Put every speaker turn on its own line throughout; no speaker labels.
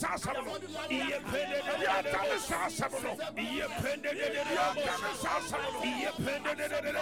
Sasamano, Yatana Sasamano, Yapended Sasamano, Yapended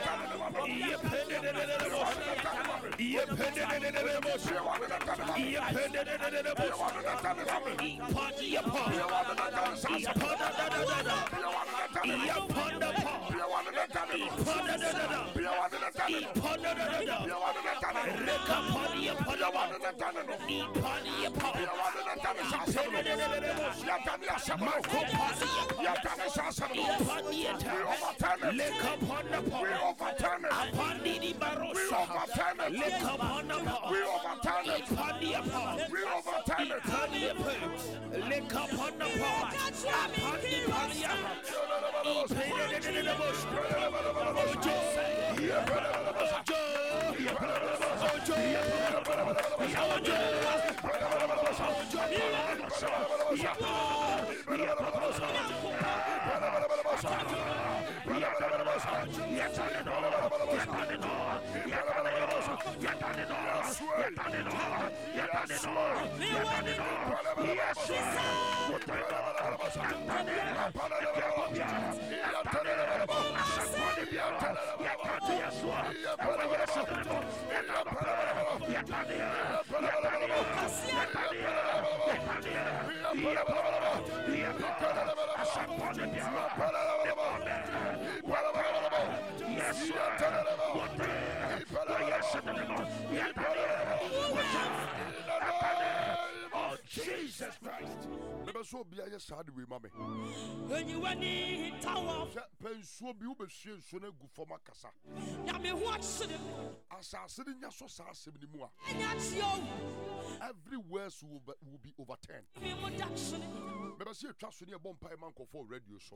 Jesus Christ. Never so be a sad with mammy.
When you were in tower,
Penso be obedient, so no good for my casa.
Yami watch it.
Assassin, yes, so sassy anymore.
And that's you.
Every word will be overturned. Never see a trust in your bomb pie man for radio show.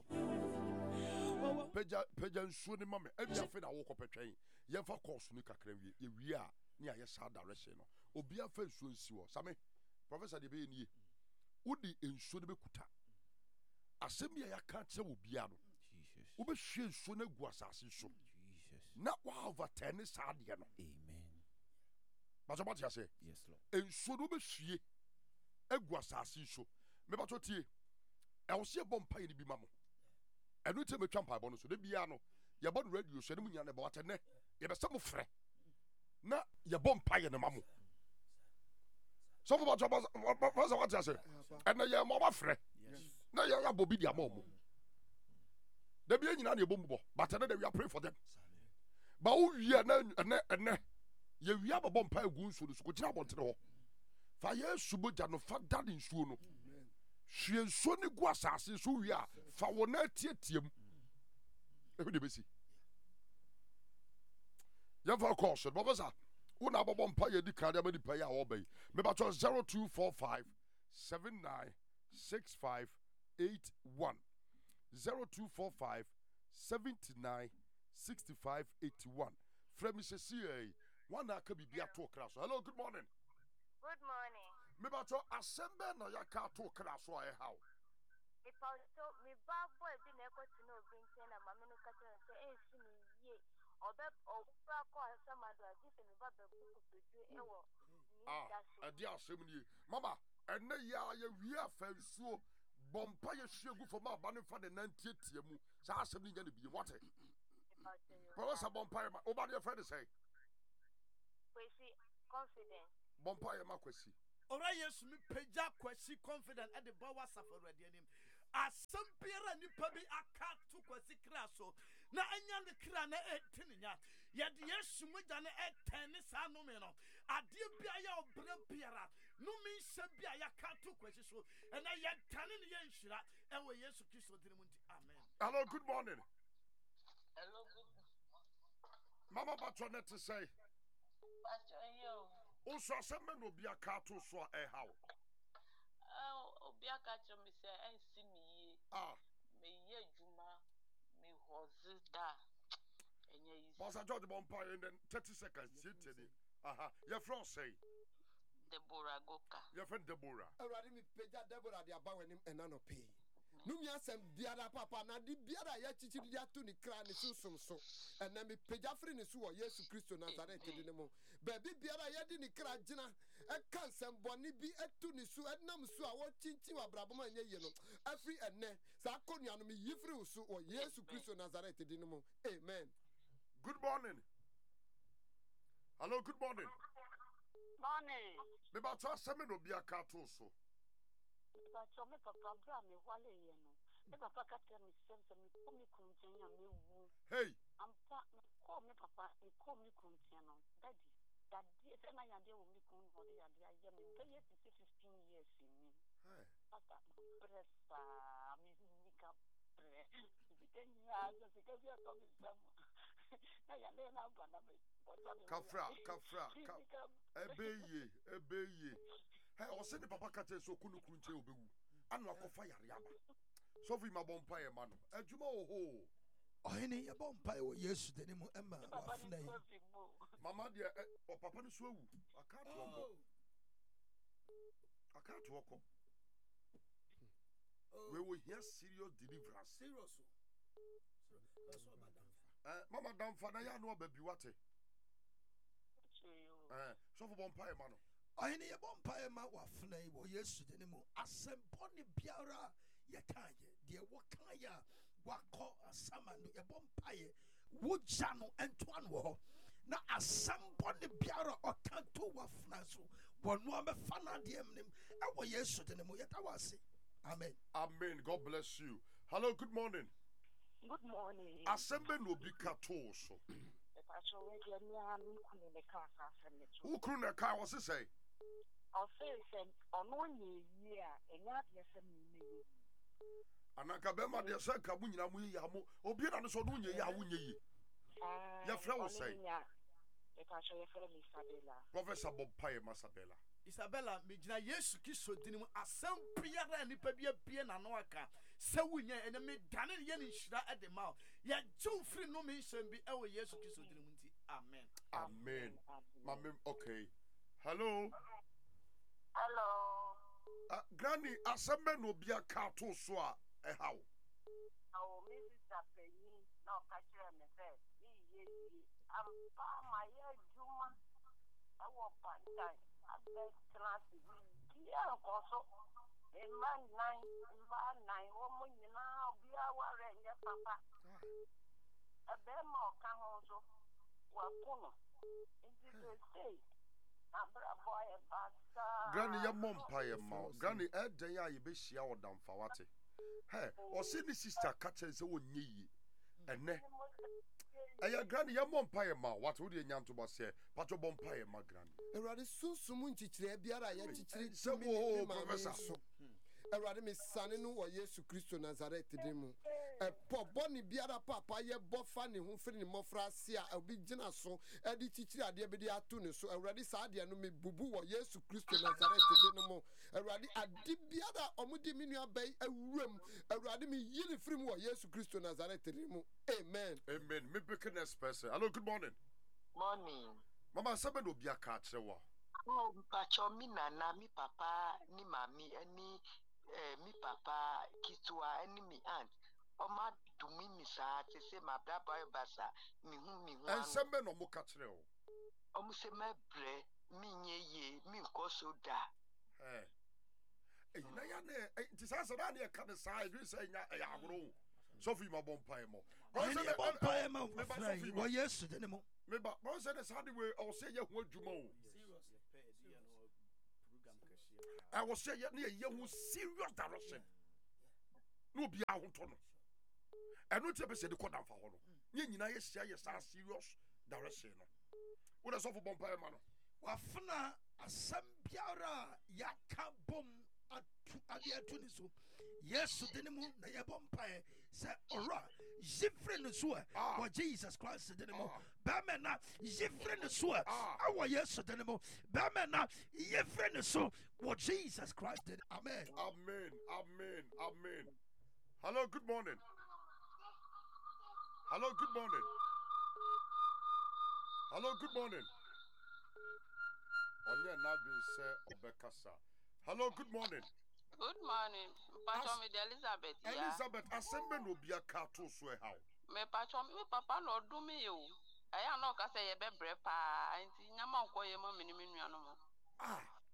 Peja and Sunny mammy, every affair I woke up a train. Yever course Nika Cremby, we are near your sad direction. Obia fell soon, Sammy. Professor de Beni, Udi in Sudabekuta. Assembly, I can't say Ubiano.
Jesus.
Ube she sooner guasasi so.
Jesus.
Not wow over tennis sardiano.
Amen.
But what you say?
Yes, Lord.
And Sudube she a guasasi so. Mebatoti, I will see a bomb pie in the bimamo. And we tell me Trump bonus, the piano. Your body radio, Shedmunian about a neck. You have some fre. Na your bomb pie in the mammo. Some of what I say, and I am more friend. Now you are Bobby Diamo. They be in your bumbo, but another we are praying for them. But we are now, you have a bomb pile goons to the school job to the hall. Fire Subujano fat dad in Suno. She and Sonny Guasas, who we are, Fawonet. Every day, you have a caution. What was that? Una bomb pay di card many pay obey. Maybe 0245 796581. 0245 796581. From Mrs. CA. One I could be a talk class. Hello, good morning.
Good morning.
Maybe assemble na ya car talk class or how.
If I saw me bad boy didn't echo to know Vincent and Mamma Catcher and say, eh, see me, ye. Or some other different
a dear Simony, Mamma, and nay, we are fell so bompire sugar for my banner for the 90th year. So I something going to be water. Professor Bompire, over your friend say,
confidence.
Bompire Marquesi.
Alright, yes, me peja kwesi confident at the Bawa Safari him. As some pera ni pabi a cat to kwesi crasso. Na anyan the crana et tininya. Yet yes, mujane et tennis anomeno. A dear biaya of Brempiera. No means Sabia cat to kwesi so. And I yet tanning yen shira. And we yes to kiss the Amen.
Hello, good morning.
Hello, good
Mama Patronet to say.
Patron,
Also, some men will be a car to so a how.
Oh, be a catcher, Miss, and see me. Me ye Juma, me was da. And ye is.
Was a judge Bompire in then 30 seconds. Sit. Aha, your friend say.
Deborah Goka.
Your friend Deborah.
I rather me pay that Deborah the about him and none pay. No, yes, and Biara Papa, now the Biara Yachi to the crown is so. And then me pay Jaffrey is who are yes to Christo Nazareth in the mo. Baby Biara Yadini Krajina, ɛka nsɛmbɔne bi ɛtu ne so ɛnam so a wɔkyinkyin wɔ abrabɔ ma ɛnyɛ yie no afiri ɛnnɛ saa akɔnnua no meyi firi wo so wɔ yesu kristo nasaret din no mu amen.
Good morning. Hello, good morning.
Morning.
Me ba to aseme no bia ka to so.
But so me papa bra me wale ye no. Me papa ka tell me say me ko me kuntin ya me wu.
Hey.
Ampa me call me papa me call me kuntin no. Daddy say na ya de wo me kun no de ya de ya me be ye 15 years in me.
Hey.
Papa pressa me ka pre. Because ya so se ka bia to me sam. Na ya le na ba na me.
Kafra. Ebeye. Hey, o se ni papa ka te so kunu kunche obewu. Anu akofa yare aba. So fi ma bompa ye ma no. Adwuma oho.
Ohene ye bompa ye wo Yesu de ni mu emma wafna yi.
Mama de o papa no so awu. Aka to oko. We will hear serious deliverance.
Serious. That's what madam.
Mama damfa na ya no baby wate. So for bompa ye ma no.
Ohene ye bompa ye ma wafna yi wo Yesu de ni mu asempɔ ne biara ye kan ye de wo kan ya wakɔ asama no ye bompa ye wogya no entoa no ho na asempɔ ne biara ɔka to wafna so wɔno amefa na de emnem ɛwɔ Yesu de ni mu ye tawase. Amen.
Amen. God bless you. Hello, good morning.
Good morning.
Asembe no bi ka to so. Who kru na ka wo se say?
O say ono nye yi a enya de se me yi.
Anaka be ma de se ka bu nyina mu yi amo. Obi na no so no nye yi a wo nye yi. Ye fra wo say. Professor Bob Paye Masabella.
Isabella mejina Yesu Kristo dinimu asem biara nipa bia bia na no aka se wunya ene me dane ye ne nhira ede ma ye jumfri no me nsem bi ewo Yesu Kristo dinimu nti amen.
Amen. Mama, okay. Hello. Granny, asembe no bia ka to so a how?
Oh, Mrs. Apenyi no ka kire me say ye am pa my juma awo pantai abet class dia koso man nine wo mo nyina obia ware nye papa ebe ma oka ho so wa kuno nti say abra boy basa
Granny ya mompa ye ma Granny eden ya ye be hia odamfa wate he o se ni sister ka chen se wonye yi ene aya Granny ya mompa ye ma wate wo de nyanto bo se patcho bompa ye ma Granny
Erade sunsum nchichire biara ya chichire
se wo professor
Erade me sane no wo Yesu Kristo Nazaret din mu po boni biara papa ye bofa ne ho firi ne mofra ase a obi gina so e di chichire ade be di ato ne so Erade sa ade no me bubu wo Yesu Kristo Nazaret din mu Erade ade biara omudi minua bai awuram Erade me yiri firi mu wo Yesu Kristo Nazaret din mu amen.
Amen. Me pick next person. Hello, good morning.
morning.
Mama sebe no bia ka kire wo.
Oh, pacho mi nana mi papa ni mami ani mi papa kitwa ani mi aunt oma dumi mi sa te se ma bra boy basa mi hu
En sebe no mo ka kire wo.
Omu se me bre mi nye ye mi nko so da.
Na ya ne ti sa na ne ka ne sa e say nya ya agoro. So fi ma bompa e mo.
Ohene ye bompa ye ma wafna yi wo Yesu de ni mu.
Me ba mo say the side way I say ye ho adwuma o. I was say ye na ye ho serious direction. No bia ho to no. Eno tie be say de kodam fa ho no. Nye nyina ye hia ye sa serious direction no. Wo da so for bompa e ma no.
Wafna asem biara yaka bom atu ni so Yesu de ni mu na ye bompa se ora jifre ne so wa Jesus Christ de ni mu ba me na jifre ne so wa Yesu de ni mu ba me na jifre ne so wa Jesus Christ de amen.
Amen. Amen. Amen. Hello, good morning. Hello, good morning. Hello, good morning. Onye na bin say obekasa. Hello, good morning.
Good morning. Pacho me Elizabeth.
Elizabeth, asembe no bia ka to so e how.
Me pacho me papa no do me yo. Aya no ka say ye be bre pa nti nyama nko ye mo mini me nua no mo.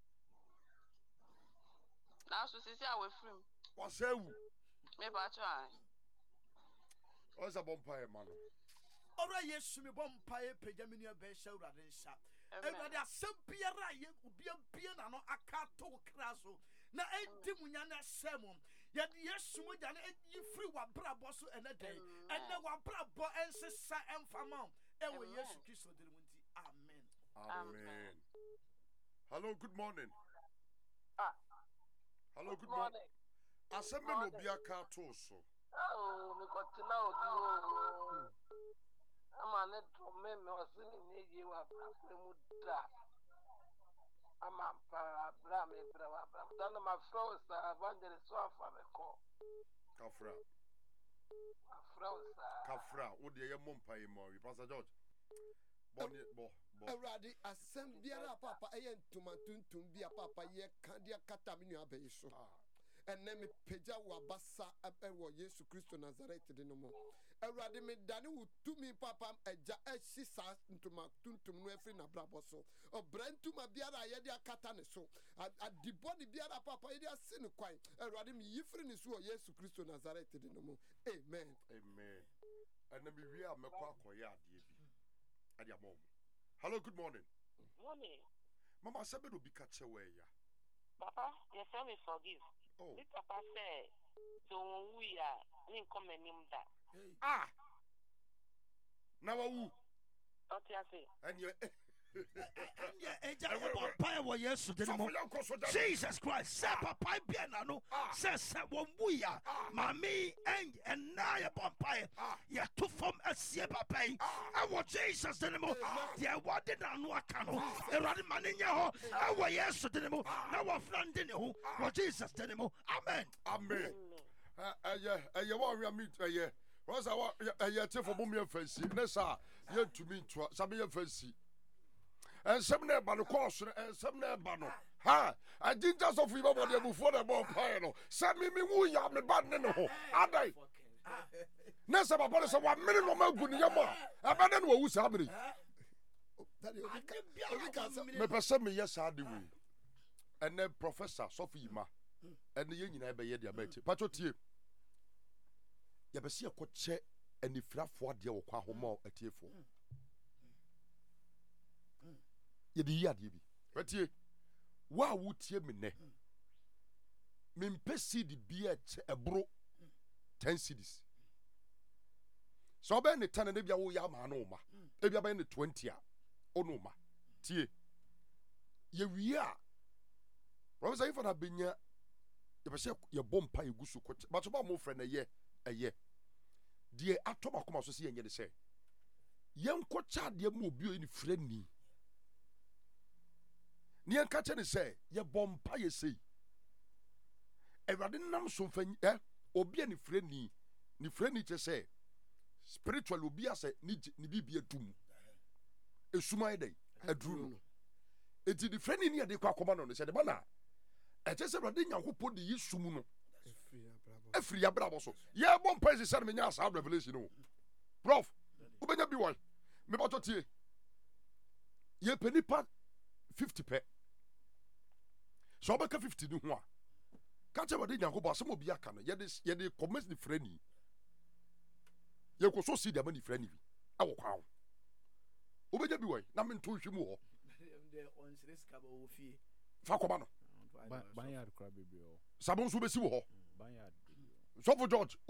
Now, so see, I will film.
What's that?
Me try.
What's a bumpire, man?
Ora Yesu me bompae pejamini abesha urade nsa. Ewurade asem biara ye ubia bia na no akato kraso. Na enti munya na semo. Ye de Yesu mo ja na yifri wa brabo so ene den. Ene wa brabo ensesa emfama. Ewe Yesu Kristo de munti. Amen.
Amen. Hello, good morning. Hello, good morning. Assemble no be a car so.
Oh, we got to know you. I'm on it to me, or singing you up. I'm a brame, done my froze. I wanted to swap for the call.
Kafra.
Froze.
Kafra, what the mumpa more, Pastor George.
Awurade asɛm biara papa ɛyɛ ntoma tuntum bi papa yɛ kandia kata me nua bɛyi so ɛnɛ me pagya wɔ abasa ɛwɔ Yesu Kristo Nazaret de no mu Awurade me dane wo tumi papa agya ɛhyi saa ntoma tuntum no afiri n'abrabɔ so ɔbra ntoma biara a yɛde akata ne so adibɔ ne biara papa yɛde ase ne kwan Awurade me yifiri ne so wɔ Yesu Kristo Nazaret de no mu amen
ɛnɛ me wie a mɛkɔ akɔyɛ adeɛ bi ade amɔ hello, good morning.
Morning.
Mama said to be catch away.
Papa, your son will forgive.
Oh.
This Papa said, so we are in common name that.
Ah. Now who?
What you say?
And you
Jesus Christ, say papa biana no, say wombuya, mami and naya papai, ya to form a sea papai. I want Jesus demo, ya what did I know? A radi maninya, I want yes to demo, now a friend in who, what Jesus demo. Amen.
Amen. You want me to a Rosa, a year for Mummy Fancy, Nessa, yet to me, some year fancy. And some never the course, and some never no. Ha! I didn't just of you before the ball piano. Send me, who you have me button in the hole. Are they? Nessa, my brother, 1 minute no more good in your mouth. Abandon what was happening. Me person me, yes, I do. And then Professor Sophie Ma and the union I be the abate. Patroti. Yabesia could check and if you have 4 dear or Quahomo at Tifo. Yedi yadi bi wetie wa wotie me ne me mpesi di bia ebro 10 cedis so be ne tan ne bia wo ya ma no ma e bia be ne 20 a ono ma tie ye wie a professor if na benya ye be se ye bompa egusu ko but ba mo frɛ na ye eye die atoma koma so se ye nye de se ye nko cha de mu obi o ni frɛ ni Nian catcher is say, ye bompa ye say. A radinam so fan, obi ni friendly to say. Spiritual will be as a need be a doom. A sumai day, a droom. It is the friendly near the Quacoman on the said, Bana. A just a radina who put the Yisumuno. A free abraboso. Yeah, bompa is a seminas out revelation. Prof, Ubena be one. Me batotie. Ye penny part 50 pe. So about 50 no ho a. Catch about the Yankoba some obi aka no. Ye de commence the friendly. Ye ko so see the money friendly. Awo kwa. Obeja bi won na me nto hwemu ho.
The on serious cabo fee.
Fa koba no.
Banyard crab baby o.
Sabon so besi wo ho.
Banyard.
So for George